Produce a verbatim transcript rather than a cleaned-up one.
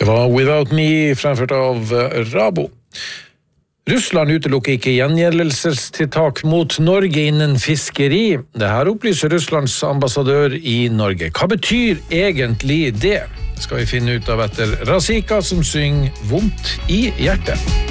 var Without Me, fremført av Rabo. Russland utelukker ikke gjengjeldelsestiltak mot Norge innen fiskeri. Det her opplyser Russlands ambassadør i Norge. Hva betyr egentlig det? Det skal vi finne ut av etter Razika, som synger Vondt i hjertet.